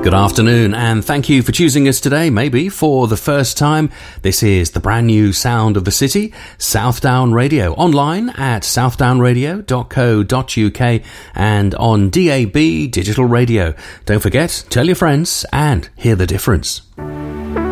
Good afternoon, and thank you for choosing us today, maybe for the first time. This is the brand new sound of the city, Southdown Radio, online at southdownradio.co.uk and on DAB digital radio. Don't forget, tell your friends and hear the difference.